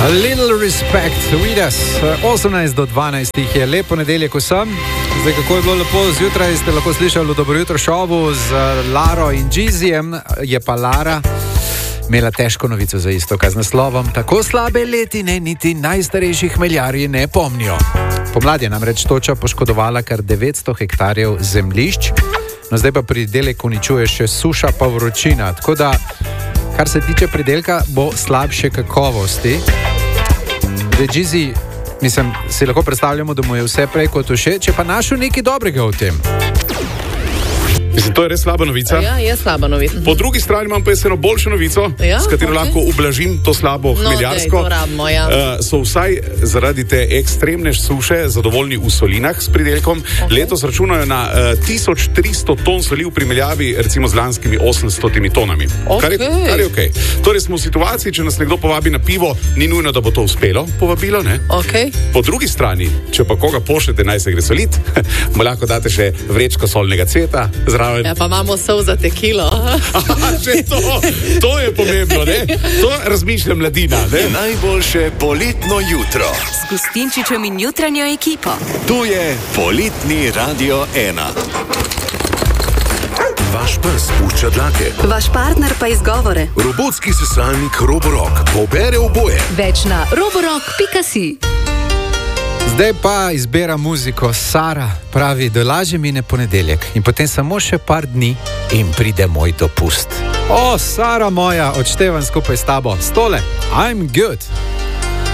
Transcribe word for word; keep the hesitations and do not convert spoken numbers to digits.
A little respect with us. osemnajst do dvanajst je lepo nedeljek vsem. Zdaj, kako je bilo lepo zjutraj, ste lahko slišali v Dobro jutro šovu z Laro in Gizijem. Je pa Lara imela težko novico za isto, z naslovom: tako slabe letine niti najstarejši hmeljarji ne pomnijo. Pomladi je namreč toča poškodovala kar devetsto hektarjev zemljišč, no zdaj pa pridelek uničuje še suša pa vročina, tako da kar se tiče pridelka, bo slabše kakovosti. Zdaj, Gizi, mislim, si lahko predstavljamo, da mu je vse prej kot všeč, če pa našel nekaj dobrega v tem. Mislim, to je res slaba novica. Ja, je slaba novica. Po drugi strani imam pa jaz eno boljšo novico, ja, s katero okay. lahko ublažim to slabo hmeljarsko. No, rabimo, ja. uh, so vsaj zaradi te ekstremne suše zadovoljni v solinah s pridelkom. Okay. Letos računajo na uh, tisoč tristo ton soli v primerjavi recimo z lanskimi osemsto tonami. Okay. Kar je, kar je okay. Torej smo v situaciji, če nas nekdo povabi na pivo, ni nujno, da bo to uspelo, povabilo, ne? Okay. Po drugi strani, če pa koga pošljete, naj se gre solit, mu lahko date še vrečko solnega cveta. Ja, pa imamo sol za tekilo. Aha, že to, to je pomembno, ne? To razmišlja mladina, ne? Najboljše poletno jutro. S Gustinčičem in jutranjo ekipo. Tu je Poletni Radio ena. Vaš pes pušča dlake. Vaš partner pa izgovore. Robotski sesalnik Roborock pobere oboje. Več na roborock pika si. Zdaj pa izbira muziko. Sara pravi, da lažje mine ponedeljek in potem samo še par dni in pride moj dopust. O, Sara moja, odštevam skupaj s tabo. Stole, I'm good.